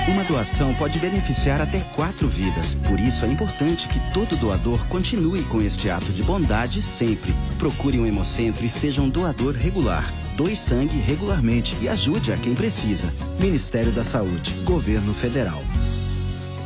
Uma doação pode beneficiar até 4 vidas. Por isso é importante que todo doador continue com este ato de bondade sempre. Procure um Hemocentro e seja um doador regular. Doe sangue regularmente e ajude a quem precisa. Ministério da Saúde, Governo Federal.